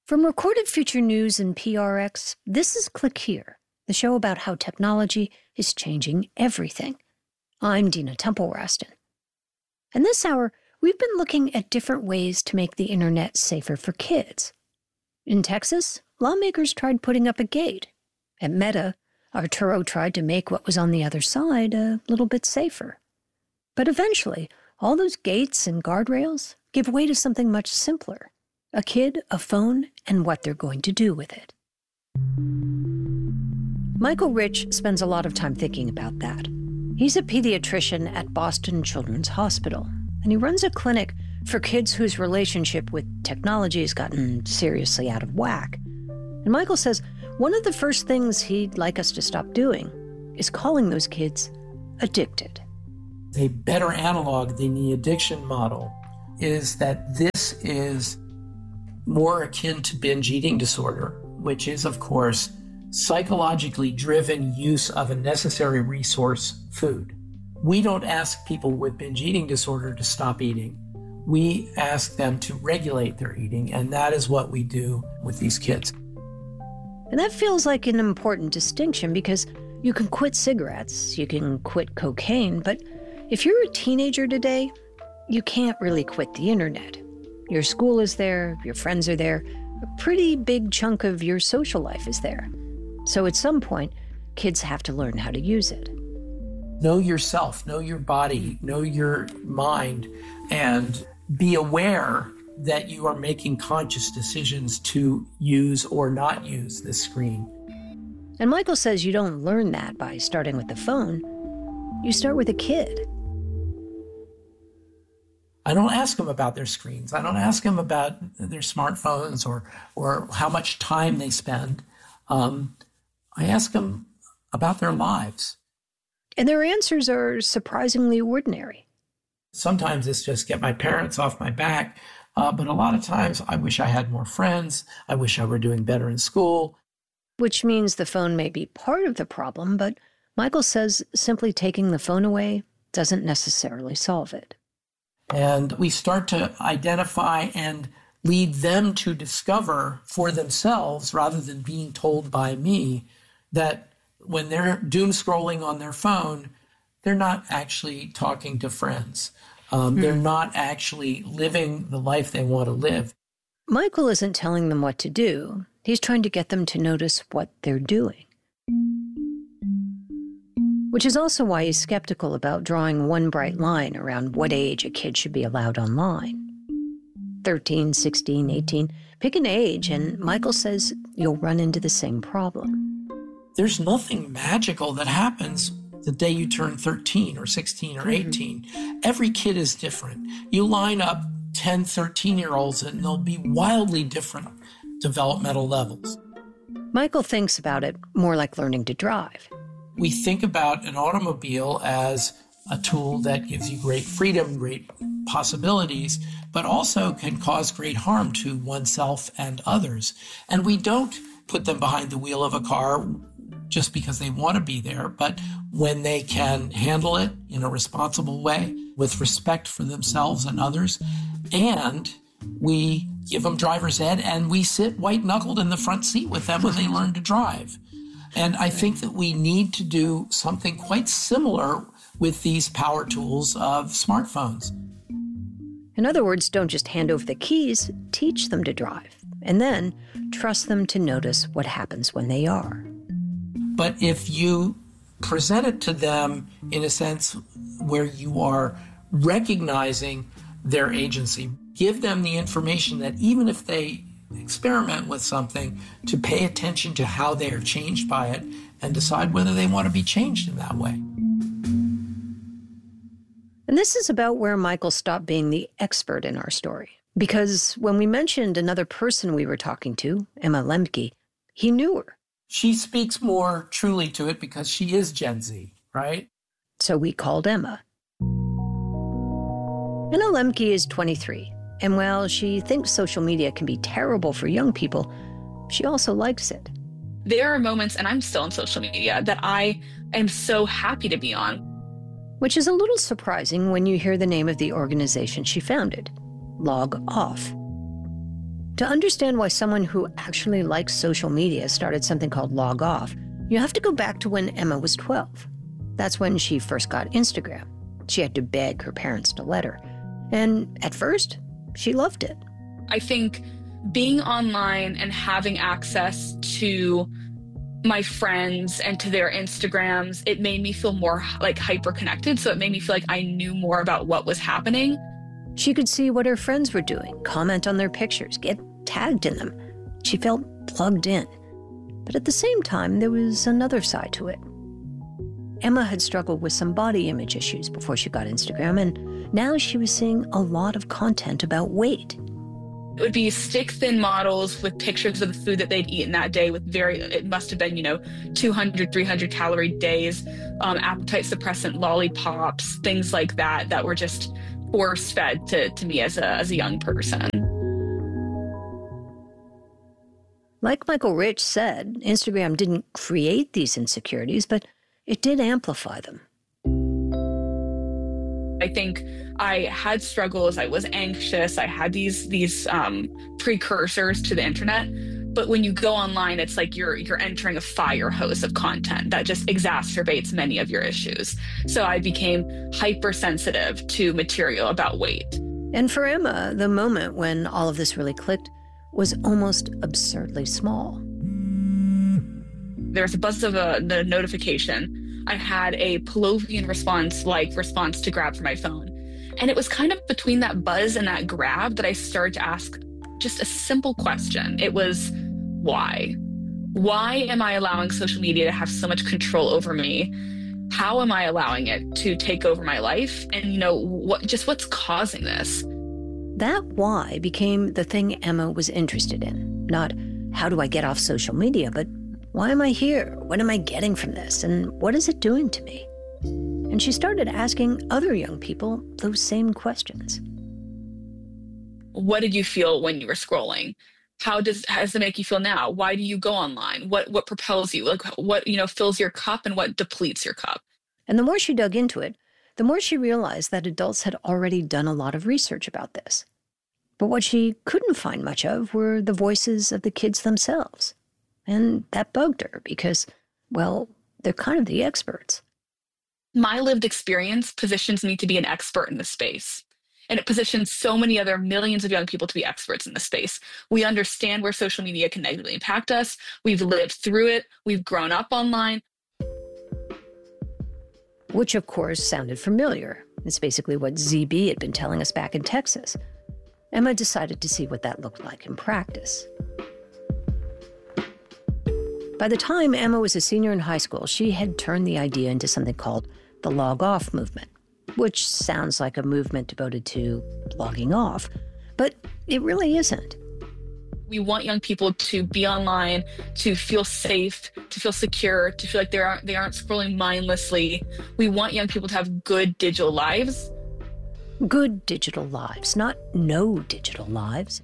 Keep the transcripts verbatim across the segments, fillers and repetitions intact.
From Recorded Future News and P R X, this is Click Here, the show about how technology is changing everything. I'm Dina Temple-Raston. And this hour, we've been looking at different ways to make the internet safer for kids. In Texas, lawmakers tried putting up a gate. At Meta, Arturo tried to make what was on the other side a little bit safer. But eventually, all those gates and guardrails give way to something much simpler. A kid, a phone, and what they're going to do with it. Michael Rich spends a lot of time thinking about that. He's a pediatrician at Boston Children's Hospital, and he runs a clinic for kids whose relationship with technology has gotten seriously out of whack. And Michael says one of the first things he'd like us to stop doing is calling those kids addicted. A better analog than the addiction model is that this is more akin to binge eating disorder, which is, of course, psychologically driven use of a necessary resource, food. We don't ask people with binge eating disorder to stop eating. We ask them to regulate their eating, and that is what we do with these kids. And that feels like an important distinction because you can quit cigarettes, you can quit cocaine, but if you're a teenager today, you can't really quit the internet. Your school is there, your friends are there, a pretty big chunk of your social life is there. So at some point, kids have to learn how to use it. Know yourself, know your body, know your mind, and be aware that you are making conscious decisions to use or not use the screen. And Michael says you don't learn that by starting with the phone. You start with a kid. I don't ask them about their screens. I don't ask them about their smartphones or or how much time they spend. Um, I ask them about their lives. And their answers are surprisingly ordinary. Sometimes it's just get my parents off my back. Uh, but a lot of times I wish I had more friends. I wish I were doing better in school. Which means the phone may be part of the problem, but Michael says simply taking the phone away doesn't necessarily solve it. And we start to identify and lead them to discover for themselves, rather than being told by me, that when they're doom scrolling on their phone, they're not actually talking to friends. Um, mm. They're not actually living the life they want to live. Michael isn't telling them what to do. He's trying to get them to notice what they're doing. Which is also why he's skeptical about drawing one bright line around what age a kid should be allowed online. thirteen, sixteen, eighteen, pick an age, and Michael says you'll run into the same problem. There's nothing magical that happens the day you turn thirteen or sixteen or eighteen. Mm-hmm. Every kid is different. You line up ten, thirteen-year-olds, and they'll be wildly different developmental levels. Michael thinks about it more like learning to drive. We think about an automobile as a tool that gives you great freedom, great possibilities, but also can cause great harm to oneself and others. And we don't put them behind the wheel of a car just because they want to be there, but when they can handle it in a responsible way with respect for themselves and others. And we give them driver's ed, and we sit white-knuckled in the front seat with them when they learn to drive. And I think that we need to do something quite similar with these power tools of smartphones. In other words, don't just hand over the keys, teach them to drive, and then trust them to notice what happens when they are. But if you present it to them in a sense where you are recognizing their agency, give them the information that even if they experiment with something, to pay attention to how they are changed by it and decide whether they want to be changed in that way. And this is about where Michael stopped being the expert in our story. Because when we mentioned another person we were talking to, Emma Lemke, he knew her. She speaks more truly to it because she is Gen Z, right? So we called Emma. Emma Lemke is twenty-three. And while she thinks social media can be terrible for young people, she also likes it. There are moments, and I'm still on social media, that I am so happy to be on. Which is a little surprising when you hear the name of the organization she founded, Log Off. To understand why someone who actually likes social media started something called Log Off, you have to go back to when Emma was twelve. That's when she first got Instagram. She had to beg her parents to let her. And at first, she loved it. I think being online and having access to my friends and to their Instagrams, it made me feel more like hyper connected. So it made me feel like I knew more about what was happening. She could see what her friends were doing, comment on their pictures, get tagged in them. She felt plugged in. But at the same time, there was another side to it. Emma had struggled with some body image issues before she got Instagram, and now she was seeing a lot of content about weight. It would be stick thin models with pictures of the food that they'd eaten that day with very, it must have been, you know, two hundred, three hundred calorie days, um, appetite suppressant lollipops, things like that, that were just force fed to, to me as a, as a young person. Like Michael Rich said, Instagram didn't create these insecurities, but it did amplify them. I think I had struggles. I was anxious. I had these these um, precursors to the internet. But when you go online, it's like you're you're entering a fire hose of content that just exacerbates many of your issues. So I became hypersensitive to material about weight. And for Emma, the moment when all of this really clicked was almost absurdly small. There was a buzz of a the notification. I had a Pavlovian response, like response to grab for my phone. And it was kind of between that buzz and that grab that I started to ask just a simple question. It was, why? Why am I allowing social media to have so much control over me? How am I allowing it to take over my life? And, you know, what just what's causing this? That why became the thing Emma was interested in. Not how do I get off social media, but why am I here? What am I getting from this? And what is it doing to me? And she started asking other young people those same questions. What did you feel when you were scrolling? How does how does it make you feel now? Why do you go online? What what propels you? Like what, you know, fills your cup and what depletes your cup? And the more she dug into it, the more she realized that adults had already done a lot of research about this. But what she couldn't find much of were the voices of the kids themselves. And that bugged her because, well, they're kind of the experts. My lived experience positions me to be an expert in the space. And it positions so many other millions of young people to be experts in the space. We understand where social media can negatively impact us. We've lived through it. We've grown up online. Which, of course, sounded familiar. It's basically what Z B had been telling us back in Texas. Emma decided to see what that looked like in practice. By the time Emma was a senior in high school, she had turned the idea into something called the Log Off movement, which sounds like a movement devoted to logging off, but it really isn't. We want young people to be online, to feel safe, to feel secure, to feel like they aren't, they aren't scrolling mindlessly. We want young people to have good digital lives. Good digital lives, not no digital lives.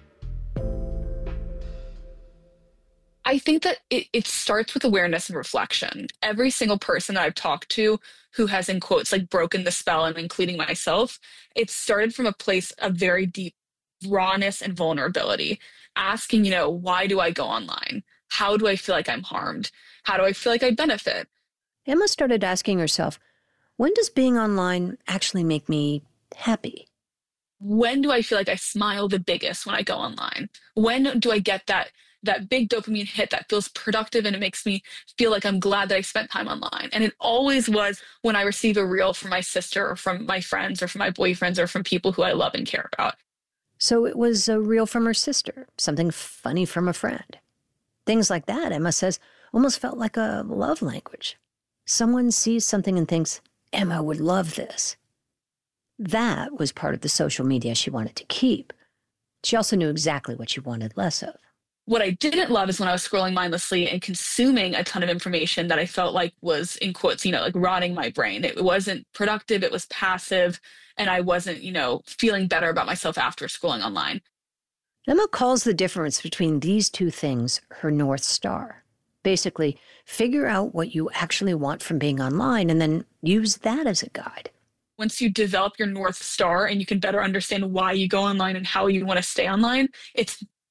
I think that it, it starts with awareness and reflection. Every single person that I've talked to who has, in quotes, like broken the spell, and including myself, it started from a place of very deep rawness and vulnerability, asking, you know, why do I go online? How do I feel like I'm harmed? How do I feel like I benefit? Emma started asking herself, when does being online actually make me happy? When do I feel like I smile the biggest when I go online? When do I get that that big dopamine hit that feels productive and it makes me feel like I'm glad that I spent time online? And it always was when I receive a reel from my sister or from my friends or from my boyfriends or from people who I love and care about. So it was a reel from her sister, something funny from a friend. Things like that, Emma says, almost felt like a love language. Someone sees something and thinks, Emma would love this. That was part of the social media she wanted to keep. She also knew exactly what she wanted less of. What I didn't love is when I was scrolling mindlessly and consuming a ton of information that I felt like was, in quotes, you know, like rotting my brain. It wasn't productive, it was passive, and I wasn't, you know, feeling better about myself after scrolling online. Emma calls the difference between these two things her North Star. Basically, figure out what you actually want from being online and then use that as a guide. Once you develop your North Star and you can better understand why you go online and how you want to stay online, it's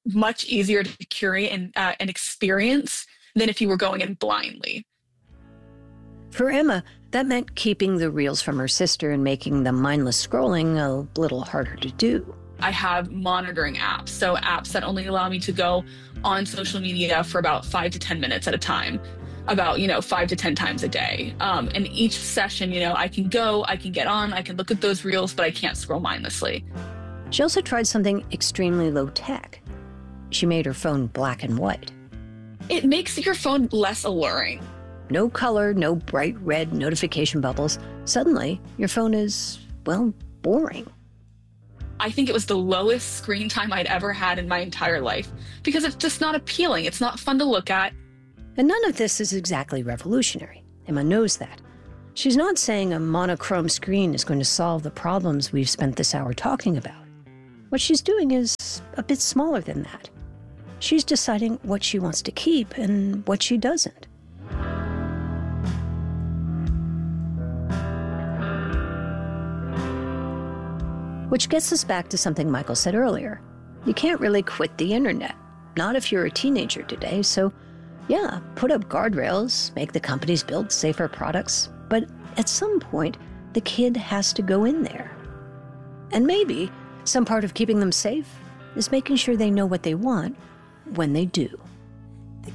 much easier to curate and, uh, and experience than if you were going in blindly. For Emma, that meant keeping the reels from her sister and making the mindless scrolling a little harder to do. I have monitoring apps, so apps that only allow me to go on social media for about five to ten minutes at a time, about, you know, five to ten times a day. Um, and each session, you know, I can go, I can get on, I can look at those reels, but I can't scroll mindlessly. She also tried something extremely low tech. She made her phone black and white. It makes your phone less alluring. No color, no bright red notification bubbles. Suddenly, your phone is, well, boring. I think it was the lowest screen time I'd ever had in my entire life because it's just not appealing. It's not fun to look at. And none of this is exactly revolutionary. Emma knows that. She's not saying a monochrome screen is going to solve the problems we've spent this hour talking about. What she's doing is a bit smaller than that. She's deciding what she wants to keep and what she doesn't. Which gets us back to something Michael said earlier. You can't really quit the internet, not if you're a teenager today. So yeah, put up guardrails, make the companies build safer products, but at some point, the kid has to go in there. And maybe some part of keeping them safe is making sure they know what they want when they do.